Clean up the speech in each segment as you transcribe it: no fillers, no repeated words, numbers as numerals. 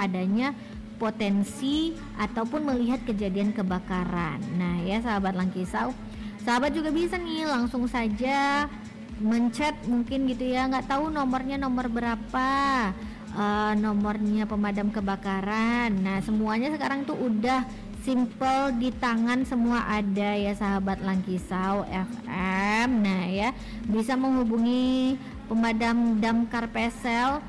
adanya potensi ataupun melihat kejadian kebakaran. Nah ya sahabat Langkisau, sahabat juga bisa nih langsung saja menchat mungkin gitu ya, nggak tahu nomornya nomor berapa, nomornya pemadam kebakaran. Nah semuanya sekarang tuh udah simple di tangan, semua ada ya sahabat Langkisau FM. Nah ya bisa menghubungi pemadam damkar Pesel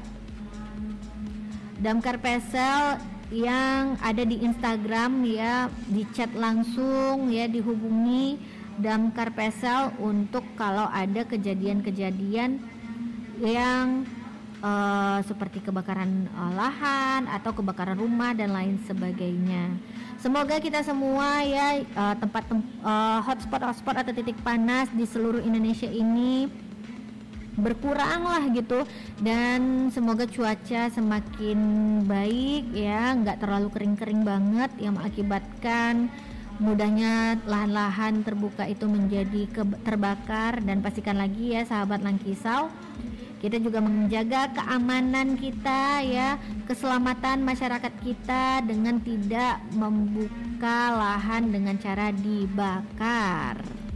yang ada di Instagram ya, di chat langsung ya, dihubungi damkar Pesel untuk kalau ada kejadian-kejadian yang seperti kebakaran lahan atau kebakaran rumah dan lain sebagainya. Semoga kita semua ya hotspot atau titik panas di seluruh Indonesia ini berkurang lah gitu, dan semoga cuaca semakin baik ya, nggak terlalu kering-kering banget yang mengakibatkan mudahnya lahan-lahan terbuka itu menjadi terbakar. Dan pastikan lagi ya sahabat Langkisau, kita juga menjaga keamanan kita ya, keselamatan masyarakat kita dengan tidak membuka lahan dengan cara dibakar.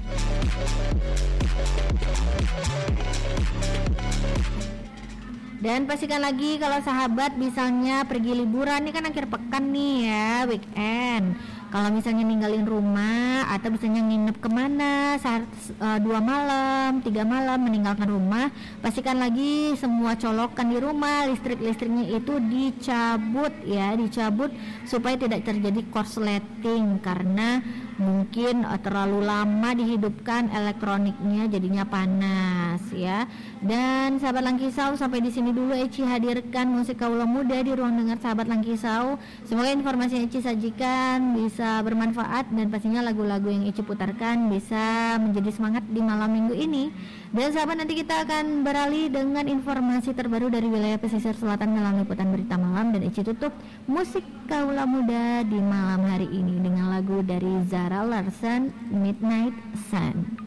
Dan pastikan lagi kalau sahabat misalnya pergi liburan, ini kan akhir pekan nih ya, weekend. Kalau misalnya ninggalin rumah atau misalnya nginep kemana 2 malam, 3 malam meninggalkan rumah, pastikan lagi semua colokan di rumah, listriknya itu dicabut ya, dicabut supaya tidak terjadi korsleting, karena mungkin terlalu lama dihidupkan elektroniknya jadinya panas ya. Dan sahabat Langkisau, sampai di sini dulu Eci hadirkan musik kaula muda di ruang dengar sahabat Langkisau. Semoga informasi yang Eci sajikan bisa bermanfaat dan pastinya lagu-lagu yang Eci putarkan bisa menjadi semangat di malam minggu ini. Dan sahabat, nanti kita akan beralih dengan informasi terbaru dari wilayah pesisir selatan melalui liputan berita malam, dan Eci tutup musik kaula muda di malam hari ini dengan lagu dari Zara Larsson, Midnight Sun.